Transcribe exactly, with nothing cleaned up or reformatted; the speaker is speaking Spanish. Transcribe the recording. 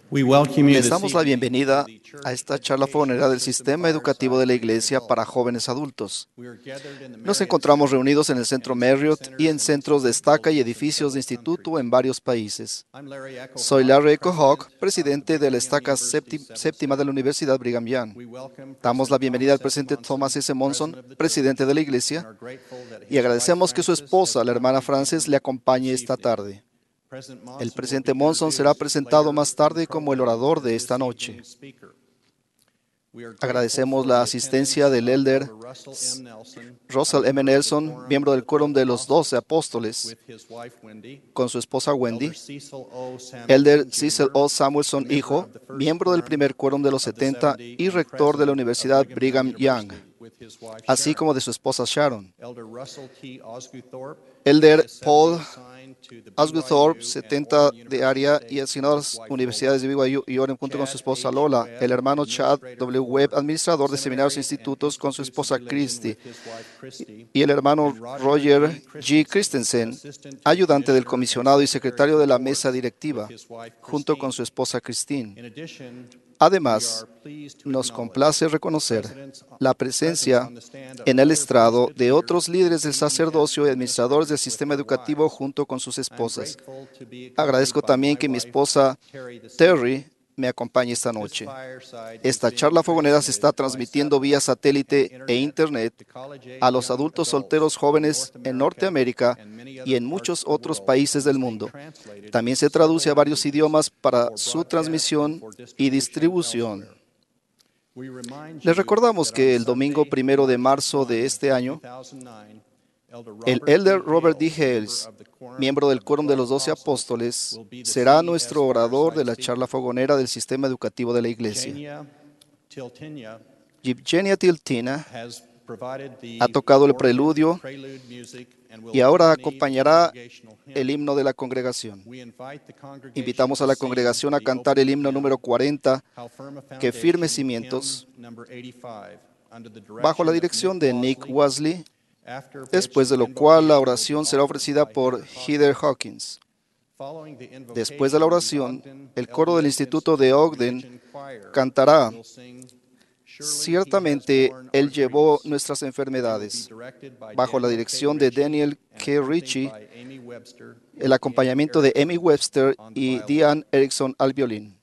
We welcome you Les this damos la evening bienvenida to the Church a esta charla fogonera del Sistema Educativo de la Iglesia para jóvenes adultos. We are gathered in the Nos Marriott encontramos Center reunidos en el Centro and in Marriott y centers en and centros de institute estaca y buildings in edificios de several instituto countries. en varios países. I'm Larry Echo Soy Hawk, Larry Echo President Hawk, of the presidente de Brigham la Young estaca University sépti- Seven séptima de la Center. Universidad Brigham Young. We welcome Damos la President bienvenida al Thomas S. presidente Thomas Monson, S. Monson, President of the presidente Church, de la and Iglesia, are grateful that y his wife agradecemos que su Frances has esposa, la hermana accompanied Frances, him le acompañe this esta evening. tarde. President El Monson will presidente be Monson será introduced presentado later más in the tarde como el program orador as de this esta noche. evening's speaker. We are grateful Agradecemos for la the asistencia attendance del of elder Elder Russell M. Nelson, Russell a M. member of the Nelson, Quorum miembro of del the Quórum Twelve de los Doce Apostles, Apóstoles, with his wife Wendy, con su esposa Wendy. Elder Cecil O. Elder Samuelson Cecil Junior, O. a Samuelson, member hijo, of the First miembro del Quorum primer Quórum de los of the setenta seventy y and rector de la president of Universidad Brigham Young Brigham Young, University, with his wife así Sharon. como de su esposa Sharon. Elder Russell T. Osguthorpe, Elder A S W Paul assigned to the Osguthorpe, B Y U and setenta Orem de University área y State, asignado a with his las wife universidades de Lola. B Y U y Orem junto con su Chad esposa H. Lola. Webb, El hermano Chad administrator W. Webb, for administrador de seminarios e seminaries and institutos, con su institutes of esposa religion, Christy. with his wife Christy. Y el hermano And Roger Roger G. G. Christensen, Christensen, assistant to the ayudante del commissioner and comisionado y secretary secretario of de the la board, mesa with directiva, his wife junto con su Christine. esposa Christine. In addition, we Además, are pleased to nos acknowledge complace reconocer presidents- la presence presencia on the stand of en el other estrado priesthood de otros leaders, líderes del sacerdocio y ecclesiastical administradores del administrators with sistema their educativo wives. junto con sus I am esposas. grateful to be accompanied Agradezco by también my que mi wife, esposa Terry, this evening. Terry me acompañe esta This noche. fireside is Esta being charla fogonera se está transmitted by transmitiendo vía satellite satélite and e internet internet to college-age a los young adultos adults solteros in jóvenes North en America Norteamérica and many y other en parts muchos of the otros world, países and del is being mundo. translated También into se traduce a several varios languages idiomas para for su broadcast and transmisión for y distribution distribución. elsewhere. We remind Les you recordamos that on que el domingo Sunday, primero de March marzo de este año, first, two thousand nine, Elder el Robert elder D. Robert D. Hales, member Hales, of the Quorum miembro del of the Quórum de Twelve los Doce Apostles, Apóstoles, will be the será C E S nuestro orador de fireside la speaker. charla fogonera del sistema educativo de la Iglesia. Jania Tiltinia Yevgenia Tiltina has provided the ha tocado el organ preludio prelude music and will y ahora accompany the acompañará congregational hymn. el himno de la congregación. We invite the congregation Invitamos a to la sing congregación a the cantar el opening himno hymn, número cuarenta, How Firm a que firme Foundation, cimientos, hymn number eighty-five, under the bajo la direction dirección of de Nick Nick Wasley, Wesley, after which después de the lo cual la invocation will be oración será offered ofrecida by por Heather Heather Hawkins. Hawkins. Following the Después de la invocation, oración, the Ogden el coro del Elders Instituto de Institute Ogden Religion Choir cantará, will sing, Surely He has ciertamente borne Él our llevó griefs. nuestras They will be enfermedades, directed by bajo la Daniel K. dirección de Ritchie Daniel and K. accompanied Ritchie, by Amy Webster el and acompañamiento de Deanne Amy Erickson Webster on the y violin. Deanne Erickson al violín.